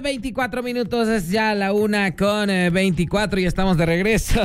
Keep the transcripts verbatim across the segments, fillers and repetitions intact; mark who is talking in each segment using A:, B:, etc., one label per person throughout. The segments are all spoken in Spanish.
A: veinticuatro minutos, es ya la una con eh, veinticuatro y estamos de regreso.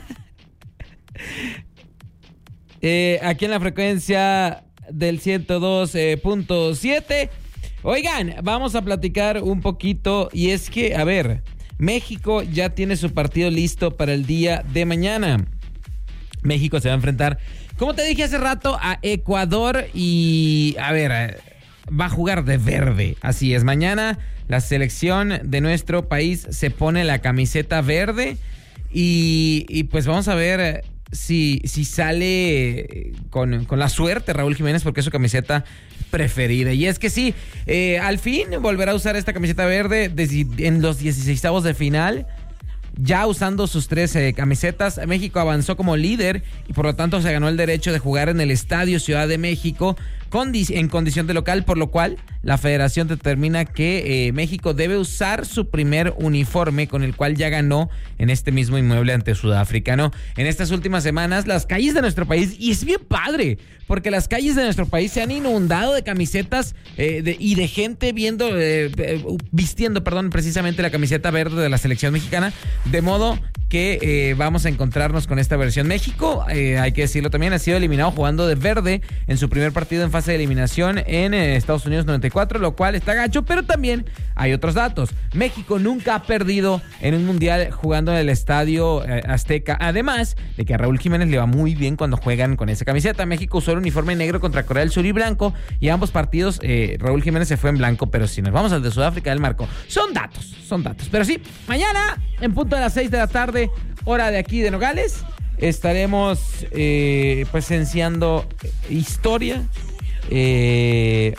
A: eh, aquí en la frecuencia del ciento dos punto siete. Oigan, vamos a platicar un poquito y es que, a ver, México ya tiene su partido listo para el día de mañana. México se va a enfrentar, como te dije hace rato, a Ecuador y, a ver, va a jugar de verde. Así es, mañana la selección de nuestro país se pone la camiseta verde y, y pues vamos a ver si, si sale con, con la suerte Raúl Jiménez, porque es su camiseta preferida. Y es que sí, eh, al fin volverá a usar esta camiseta verde desde, en los dieciseisavos de final. Ya usando sus tres eh, camisetas, México avanzó como líder y por lo tanto se ganó el derecho de jugar en el Estadio Ciudad de México condi- en condición de local, por lo cual la federación determina que eh, México debe usar su primer uniforme con el cual ya ganó en este mismo inmueble ante Sudáfrica, ¿no? En estas últimas semanas las calles de nuestro país, y es bien padre, porque las calles de nuestro país se han inundado de camisetas eh, de, y de gente viendo, eh, eh, vistiendo, perdón, precisamente la camiseta verde de la selección mexicana, de modo que eh, vamos a encontrarnos con esta versión. México, eh, hay que decirlo también, ha sido eliminado jugando de verde en su primer partido en fase de eliminación en eh, Estados Unidos noventa y cuatro, lo cual está gacho, pero también hay otros datos. México nunca ha perdido en un mundial jugando en el Estadio eh, Azteca, además de que a Raúl Jiménez le va muy bien cuando juegan con esa camiseta. México usó el uniforme negro contra Corea del Sur y blanco, y ambos partidos eh, Raúl Jiménez se fue en blanco, pero si nos vamos al de Sudáfrica, él marcó. Son datos, son datos, pero sí, mañana en punto de las seis de la tarde, hora de aquí de Nogales, estaremos eh, presenciando historia. Eh,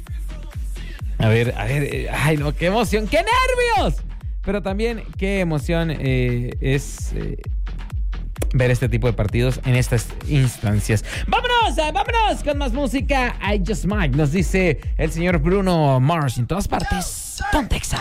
A: a ver, a ver, eh, ay no, qué emoción, qué nervios, pero también qué emoción eh, es eh, ver este tipo de partidos en estas instancias. ¡Vámonos! ¡Vámonos con más música! I Just Might, nos dice el señor Bruno Mars en todas partes. Pontexa.